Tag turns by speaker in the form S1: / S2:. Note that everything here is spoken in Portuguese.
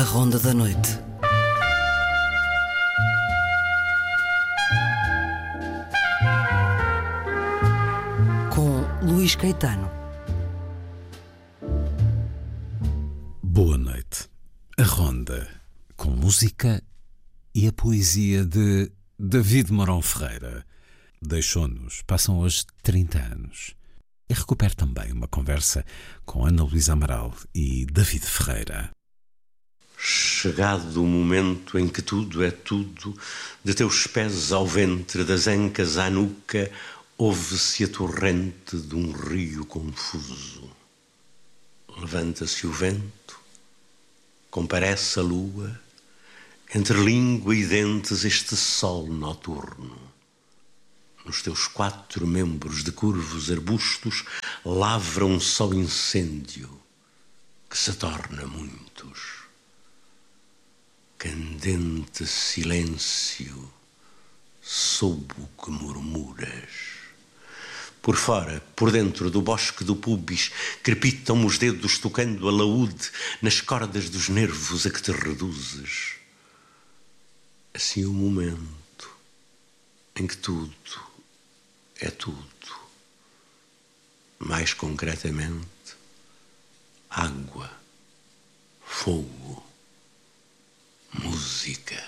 S1: Ronda da Noite. Com Luís Caetano.
S2: Boa noite. A Ronda, com música e a poesia de David Mourão Ferreira. Deixou-nos, passam hoje 30 anos. E recupero também uma conversa com Ana Luísa Amaral e David Ferreira.
S3: Chegado o momento em que tudo é tudo, de teus pés ao ventre, das ancas à nuca, ouve-se a torrente de um rio confuso. Levanta-se o vento, comparece a lua, entre língua e dentes este sol noturno. Nos teus 4 membros de curvos arbustos lavra um só incêndio que se torna muitos. Candente silêncio sob o que murmuras. Por fora, por dentro do bosque do pubis, crepitam os dedos tocando a laúde nas cordas dos nervos a que te reduzes. Assim o momento em que tudo é tudo. Mais concretamente, água, fogo, música.